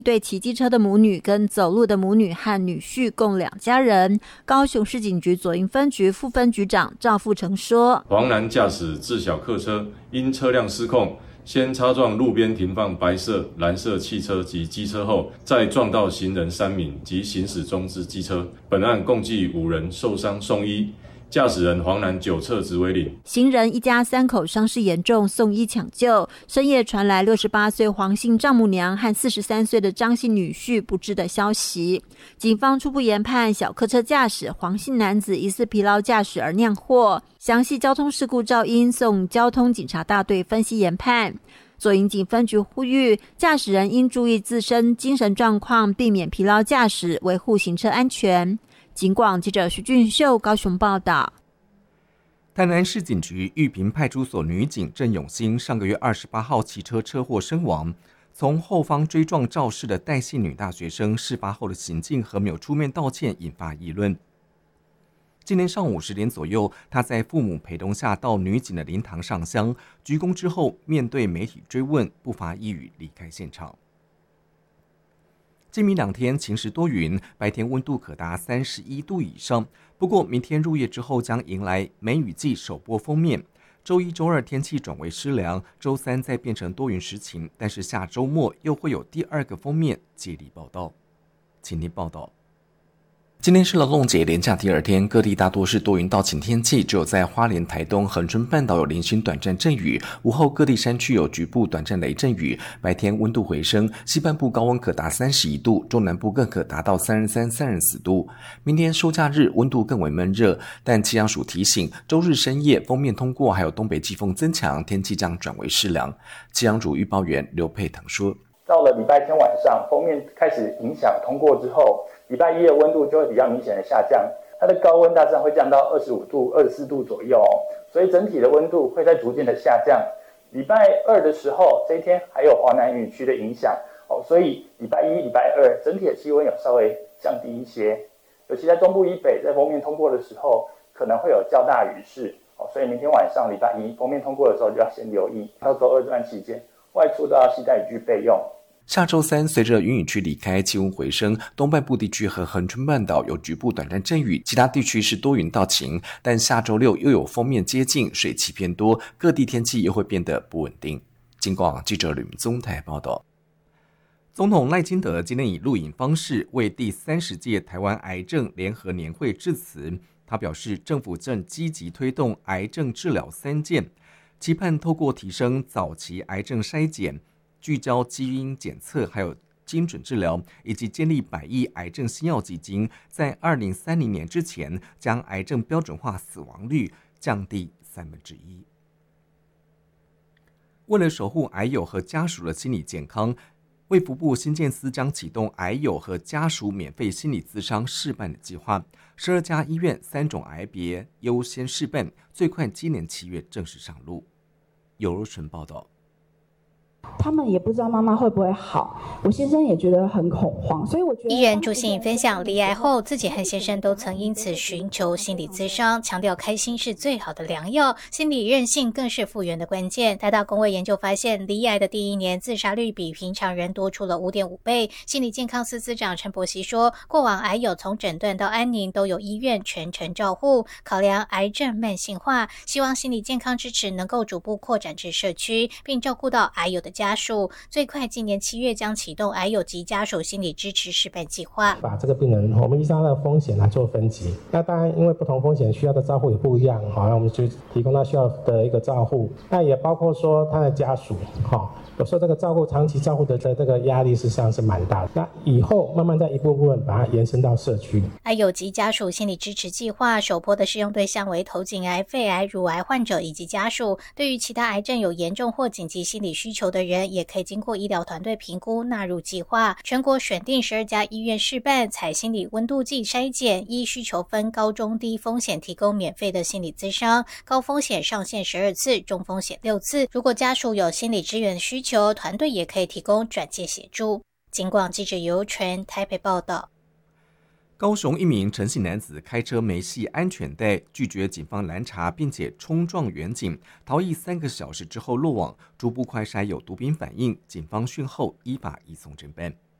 对骑机车的母女跟走路的母女和女婿共2家人。高雄市警局左营分局副分局长赵富成说， 黄男驾驶自小客车，因车辆失控，先擦撞路边停放白色、蓝色汽车及机车后，再撞到行人3名及行驶中之机车。本案共计5人受伤送医。驾驶人黄男9测值为0。 行人一家3口伤势严重，送医抢救。深夜传来68岁黄姓丈母娘和43岁的张姓女婿不治的消息。警方初步研判，小客车驾驶黄姓男子疑似疲劳驾驶而酿祸。详细交通事故肇因送交通警察大队分析研判。左营警分局呼吁驾驶人应注意自身精神状况，避免疲劳驾驶，维护行车安全。警广记者徐俊秀高雄报道。 台南市警局玉屏派出所女警郑永兴上个月28号骑车车祸身亡，从后方追撞肇事的戴姓女大学生，事发后的行径和没有出面道歉引发议论。今天上午10点左右，她在父母陪同下到女警的灵堂上香，鞠躬之后面对媒体追问，不发一语离开现场。今明2天晴时多云，白天温度可达31度以上。不过明天入夜之后将迎来梅雨季首波锋面，周1、周2天气转为湿凉，周3再变成多云时晴，但是下周末又会有第2个锋面接力报道。请听报道。今天是劳动节连假第2天，各地大多是多云到晴天气，只有在花莲、台东、恒春半岛有零星短暂阵雨，午后各地山区有局部短暂雷阵雨。白天温度回升，西半部高温可达31度，中南部更可达到33、34度。明天收假日温度更为闷热，但气象署提醒，周日深夜锋面通过，还有东北季风增强，天气将转为湿凉。气象署预报员刘佩腾说， 到了礼拜天晚上，锋面开始影响通过之后，礼拜1的温度就会比较明显的下降，它的高温大致上会降到25度、24度左右所以整体的温度会在逐渐的下降。礼拜2的时候，这一天还有华南雨区的影响所以礼拜1、礼拜2整体的气温有稍微降低一些，尤其在东部以北，在锋面通过的时候，可能会有较大雨势所以明天晚上礼拜1锋面通过的时候就要先留意，到周2这段期间，外出都要携带雨具备用。 下周3随着云雨区离开，气温回升，东半部地区和恒春半岛有局部短暂阵雨，其他地区是多云到晴，但下周6又有锋面接近，水汽偏多，各地天气又会变得不稳定。警广记者吕明宗台报道。总统赖清德今天以录影方式为第30届台湾癌症联合年会致辞，他表示政府正积极推动癌症治疗3件，期盼透过提升早期癌症筛检，聚焦基因检测，还有精准治疗，以及建立100亿癌症新药基金，在2030年之前将癌症标准化死亡率降低1/3。为了守护癌友和家属的心理健康，卫福部新建司将启动癌友和家属免费心理咨商试办的计划，12家医院3种癌别优先试办，最快今年7月正式上路。尤若纯报道。 他们也不知道妈妈会不会好，我先生也觉得很恐慌，所以我觉得艺人朱心怡分享，罹癌后自己和先生都曾因此寻求心理咨商，强调开心是最好的良药，心理韧性更是复原的关键。台大公卫研究发现，罹癌的第1年自杀率比平常人多出了5.5倍。心理健康司司长陈柏希说，过往癌友从诊断到安宁都有医院全程照护，考量癌症慢性化，希望心理健康支持能够逐步扩展至社区，并照顾到癌友的家属，最快今年7月将启动癌友及家属心理支持示范计划， 把这个病人我们依照他的风险来做分级。那当然因为不同风险需要的照护也不一样那我们就提供他需要的一个照护，那也包括说他的家属有时候这个照顾长期照顾的这个压力事实上是蛮大的，那以后慢慢再一步步把它延伸到社区。 癌友及家属心理支持计划首波的适用对象为头颈癌、肺癌、乳癌患者以及家属，对于其他癌症有严重或紧急心理需求的人，也可以经过医疗团队评估纳入计划。全国选定12家医院试办，采心理温度计筛检，依需求分高中低风险提供免费的心理咨商，高风险上限12次，中风险6次。如果家属有心理支援需求，团队也可以提供转介协助。警广记者尤纯台北报道。 高雄一名陈姓男子开车没系安全带，拒绝警方拦查，并且冲撞远警，逃逸3个小时之后落网，初步快筛有毒品反应，警方讯后依法移送侦办。